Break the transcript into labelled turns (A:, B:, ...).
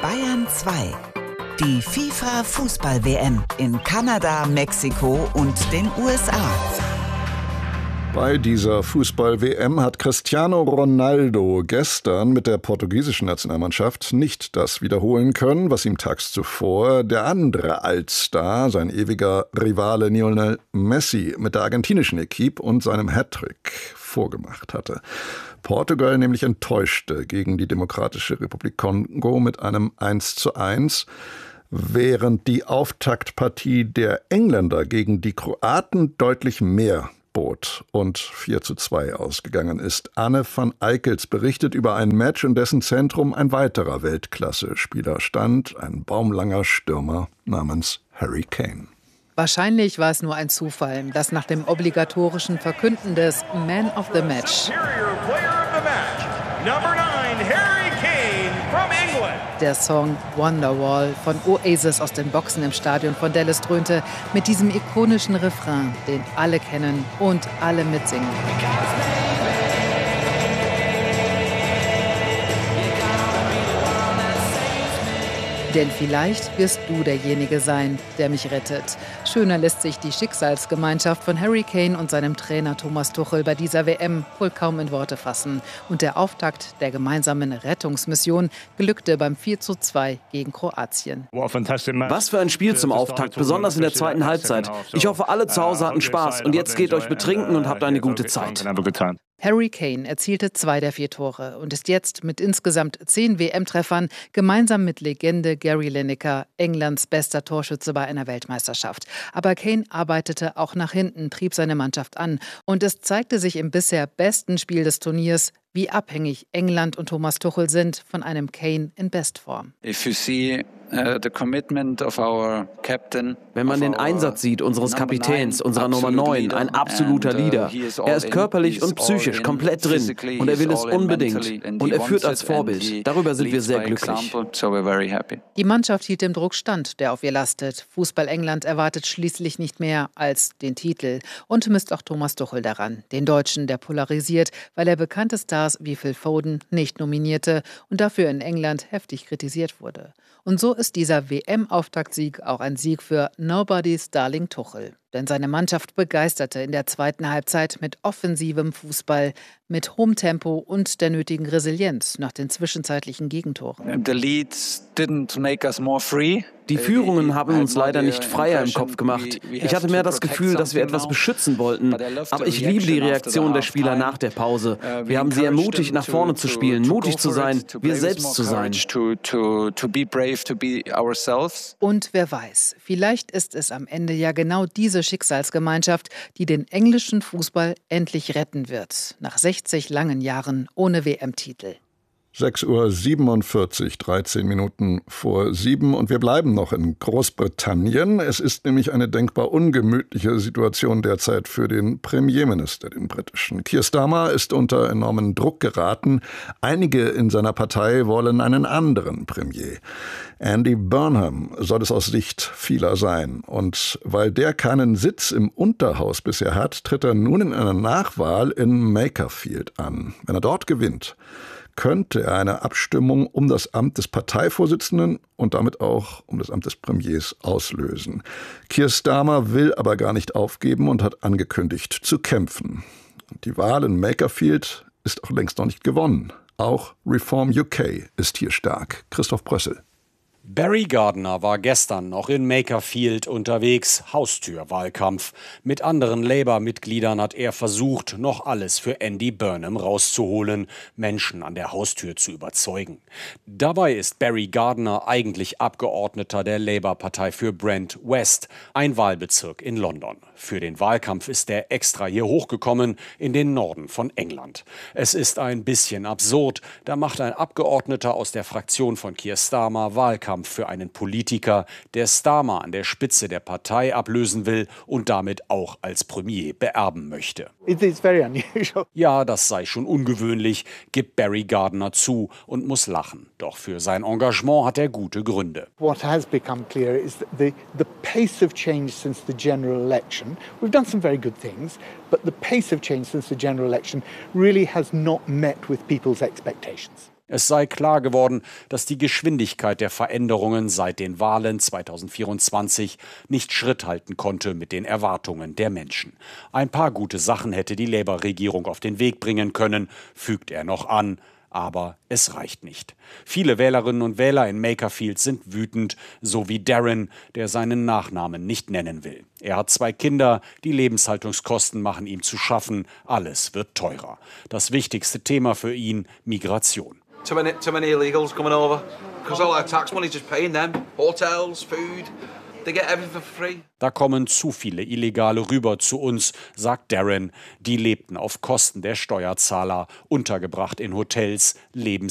A: Bayern 2. Die FIFA-Fußball-WM in Kanada, Mexiko und den USA.
B: Bei dieser Fußball-WM hat Cristiano Ronaldo gestern mit der portugiesischen Nationalmannschaft nicht das wiederholen können, was ihm tags zuvor der andere Altstar, sein ewiger Rivale Lionel Messi, mit der argentinischen Equipe und seinem Hattrick vorgemacht hatte. Portugal nämlich enttäuschte gegen die Demokratische Republik Kongo mit einem 1:1, während die Auftaktpartie der Engländer gegen die Kroaten deutlich mehr bot und 4:2 ausgegangen ist. Anne van Eickels berichtet über ein Match, in dessen Zentrum ein weiterer Weltklasse-Spieler stand, ein baumlanger Stürmer namens Harry Kane.
C: Wahrscheinlich war es nur ein Zufall, dass nach dem obligatorischen Verkünden des Man of the Match der Song Wonderwall von Oasis aus den Boxen im Stadion von Dallas dröhnte, mit diesem ikonischen Refrain, den alle kennen und alle mitsingen. Denn vielleicht wirst du derjenige sein, der mich rettet. Schöner lässt sich die Schicksalsgemeinschaft von Harry Kane und seinem Trainer Thomas Tuchel bei dieser WM wohl kaum in Worte fassen. Und der Auftakt der gemeinsamen Rettungsmission glückte beim 4:2 gegen Kroatien.
D: Was für ein Spiel zum Auftakt, besonders in der zweiten Halbzeit. Ich hoffe, alle zu Hause hatten Spaß und jetzt geht euch betrinken und habt eine gute Zeit.
C: Harry Kane erzielte 2 der 4 Tore und ist jetzt mit insgesamt 10 WM-Treffern gemeinsam mit Legende Gary Lineker Englands bester Torschütze bei einer Weltmeisterschaft. Aber Kane arbeitete auch nach hinten, trieb seine Mannschaft an und es zeigte sich im bisher besten Spiel des Turniers, wie abhängig England und Thomas Tuchel sind von einem Kane in Bestform.
D: Wenn man den Einsatz sieht unseres Kapitäns, unserer Nummer 9, ein absoluter Leader. Er ist körperlich und psychisch komplett drin und er will es unbedingt. Und er führt als Vorbild. Darüber sind wir sehr glücklich.
C: Die Mannschaft hielt dem Druck stand, der auf ihr lastet. Fußball England erwartet schließlich nicht mehr als den Titel und misst auch Thomas Tuchel daran, den Deutschen, der polarisiert, weil er bekannte Stars wie Phil Foden nicht nominierte und dafür in England heftig kritisiert wurde. Und so ist dieser WM-Auftaktsieg auch ein Sieg für Nobody's Darling Tuchel. Denn seine Mannschaft begeisterte in der zweiten Halbzeit mit offensivem Fußball, mit hohem Tempo und der nötigen Resilienz nach den zwischenzeitlichen Gegentoren.
D: Die Führungen haben uns leider nicht freier im Kopf gemacht. Ich hatte mehr das Gefühl, dass wir etwas beschützen wollten. Aber ich liebe die Reaktion der Spieler nach der Pause. Wir haben sie ermutigt, nach vorne zu spielen, mutig zu sein, wir selbst zu sein.
C: Und wer weiß, vielleicht ist es am Ende ja genau diese Schicksalsgemeinschaft, die den englischen Fußball endlich retten wird. Nach 60 langen Jahren ohne WM-Titel.
B: 6:47 Uhr, 13 Minuten vor 7 und wir bleiben noch in Großbritannien. Es ist nämlich eine denkbar ungemütliche Situation derzeit für den Premierminister, den britischen. Keir Starmer ist unter enormen Druck geraten. Einige in seiner Partei wollen einen anderen Premier. Andy Burnham soll es aus Sicht vieler sein. Und weil der keinen Sitz im Unterhaus bisher hat, tritt er nun in einer Nachwahl in Makerfield an. Wenn er dort gewinnt, könnte er eine Abstimmung um das Amt des Parteivorsitzenden und damit auch um das Amt des Premiers auslösen. Keir Starmer will aber gar nicht aufgeben und hat angekündigt zu kämpfen. Die Wahl in Makerfield ist auch längst noch nicht gewonnen. Auch Reform UK ist hier stark. Christoph Brössel.
E: Barry Gardiner war gestern noch in Makerfield unterwegs, Haustürwahlkampf. Mit anderen Labour-Mitgliedern hat er versucht, noch alles für Andy Burnham rauszuholen, Menschen an der Haustür zu überzeugen. Dabei ist Barry Gardiner eigentlich Abgeordneter der Labour-Partei für Brent West, ein Wahlbezirk in London. Für den Wahlkampf ist er extra hier hochgekommen, in den Norden von England. Es ist ein bisschen absurd, da macht ein Abgeordneter aus der Fraktion von Keir Starmer Wahlkampf für einen Politiker, der Starmer an der Spitze der Partei ablösen will und damit auch als Premier beerben möchte. Ja, das sei schon ungewöhnlich, gibt Barry Gardiner zu und muss lachen. Doch für sein Engagement hat er gute Gründe.
F: What has become clear is that the pace of change since the general election, we've done some very good things, but the pace of change since the general election really has not met with people's expectations.
E: Es sei klar geworden, dass die Geschwindigkeit der Veränderungen seit den Wahlen 2024 nicht Schritt halten konnte mit den Erwartungen der Menschen. Ein paar gute Sachen hätte die Labour-Regierung auf den Weg bringen können, fügt er noch an. Aber es reicht nicht. Viele Wählerinnen und Wähler in Makerfield sind wütend, so wie Darren, der seinen Nachnamen nicht nennen will. Er hat 2 Kinder, die Lebenshaltungskosten machen ihm zu schaffen, alles wird teurer. Das wichtigste Thema für ihn: Migration.
G: Too many illegals coming over, because all our tax money just paying them, hotels, food. They get everything for free.
E: Da kommen zu viele Illegale rüber zu uns, sagt Darren. Die lebten auf Kosten der Steuerzahler, untergebracht in Hotels,